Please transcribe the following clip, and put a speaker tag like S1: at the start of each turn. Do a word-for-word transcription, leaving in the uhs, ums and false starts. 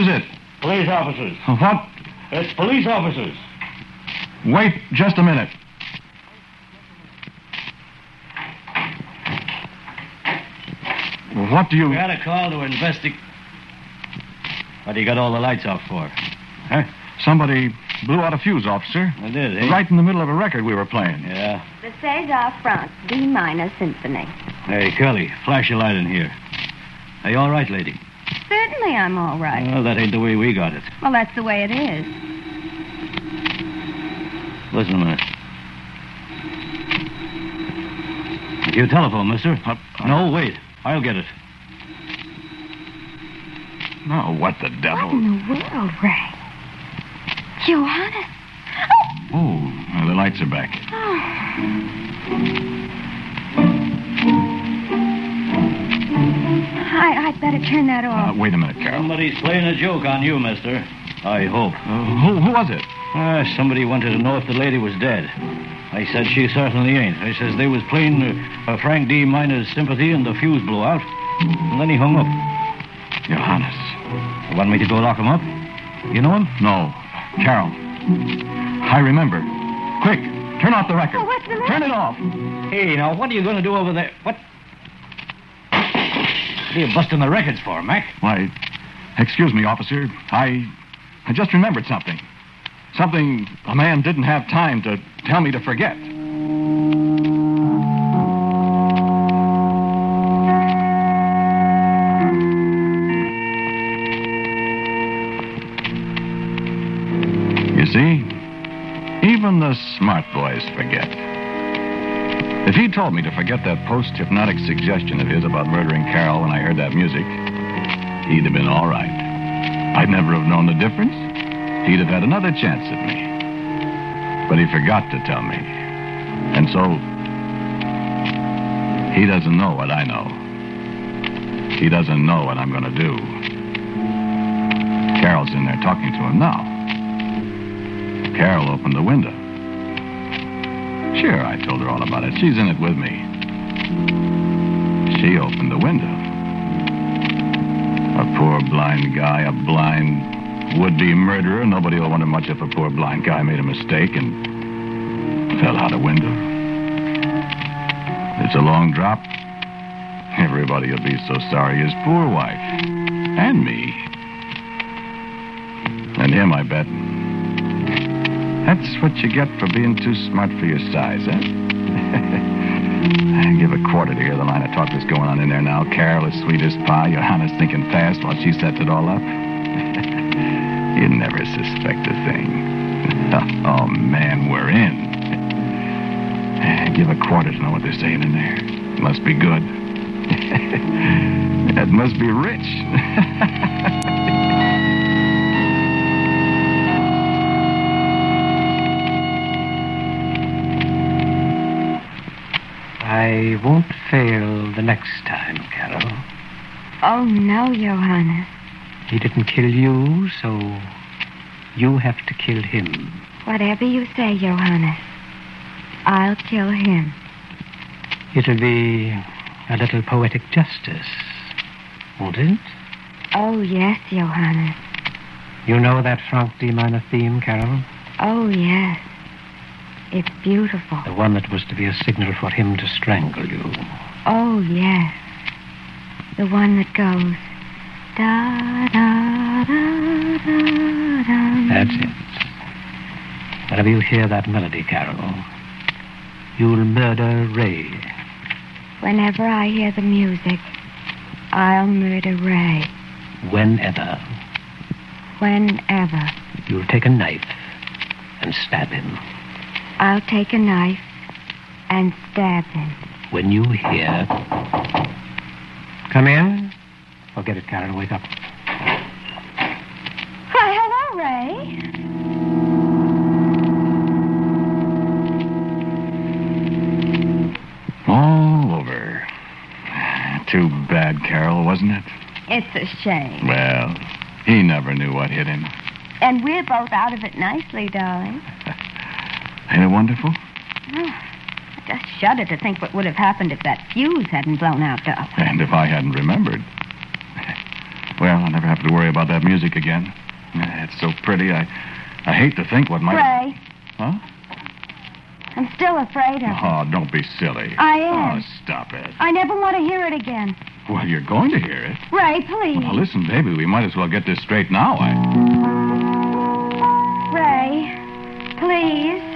S1: is it?
S2: Police officers.
S1: What?
S2: It's police officers.
S1: Wait just a minute. What do you...
S2: We had a call to investigate. What do you got all the lights off for?
S1: Huh? Somebody blew out a fuse, officer.
S2: It did, eh?
S1: Right in the middle of a record we were playing.
S2: Yeah.
S3: The César France D minor symphony.
S2: Hey, Curly, flash a light in here. Are you all right, lady?
S3: Certainly I'm all right.
S2: Well, that ain't the way we got it.
S3: Well, that's the way it is.
S2: Listen a minute. Your telephone, mister.
S1: Uh, uh,
S2: no, wait. I'll get it.
S1: No, what the devil?
S3: What in the world, Ray? Johannes.
S1: Oh, well, the lights are back.
S3: I, I'd better turn that
S1: Uh,
S3: off.
S1: wait a minute, Carol.
S2: Somebody's playing a joke on you, mister. I hope.
S1: Uh, who, who was it?
S2: Ah, somebody wanted to know if the lady was dead. I said she certainly ain't. I says they was playing uh, Frank D. Minor's Sympathy and the fuse blew out. And then he hung up.
S1: Johannes.
S2: You want me to go lock him up? You know him?
S1: No. Carol. I remember. Quick, turn off the record.
S3: Oh, what's the matter?
S1: Turn it off.
S2: Hey, now, what are you going to do over there? What? What are you busting the records for, Mac?
S1: Why, excuse me, officer. I, I just remembered something. Something a man didn't have time to tell me to forget. You see, even the smart boys forget. If he told me to forget that post-hypnotic suggestion of his about murdering Carol when I heard that music, he'd have been all right. I'd never have known the difference. He'd have had another chance at me. But he forgot to tell me. And so, he doesn't know what I know. He doesn't know what I'm going to do. Carol's in there talking to him now. Carol opened the window. Sure, I told her all about it. She's in it with me. She opened the window. A poor blind guy, a blind would-be murderer. Nobody will wonder much if a poor blind guy made a mistake and fell out a window. It's a long drop. Everybody will be so sorry. His poor wife. And me. And him, I bet. That's what you get for being too smart for your size, eh? I give a quarter to hear the line of talk that's going on in there now. Carol is sweet as pie. Johannes thinking fast while she sets it all up. You'd never suspect a thing. Oh, man, we're in. Give a quarter to know what they're saying in there. Must be good. That must be rich.
S4: I won't fail the next time, Carol.
S3: Oh, no, Johannes.
S4: He didn't kill you, so you have to kill him.
S3: Whatever you say, Johannes, I'll kill him.
S4: It'll be a little poetic justice, won't it?
S3: Oh, yes, Johannes.
S4: You know that Frank D. Minor theme, Carol?
S3: Oh, yes. It's beautiful.
S4: The one that was to be a signal for him to strangle you.
S3: Oh, yes. The one that goes... Da, da, da, da, da.
S4: That's it. Whenever you hear that melody, Carol, you'll murder Ray.
S3: Whenever I hear the music, I'll murder Ray.
S4: Whenever.
S3: Whenever.
S4: You'll take a knife and stab him.
S3: I'll take a knife and stab him.
S4: When you hear... Come in. Oh, get it, Karen. Wake up.
S3: Why, hello, Ray.
S1: All over. Too bad, Carol, wasn't it?
S3: It's a shame.
S1: Well, he never knew what hit him.
S3: And we're both out of it nicely, darling.
S1: Ain't it wonderful?
S3: Oh, I just shudder to think what would have happened if that fuse hadn't blown out, darling.
S1: And if I hadn't remembered. Well, I'll never have to worry about that music again. It's so pretty. I, I hate to think what might...
S3: Ray.
S1: Huh?
S3: I'm still afraid of it.
S1: Oh, don't be silly.
S3: I am.
S1: Oh, stop it.
S3: I never want to hear it again.
S1: Well, you're going to hear it.
S3: Ray, please.
S1: Well, now, listen, baby, we might as well get this straight now. I...
S3: Ray, please.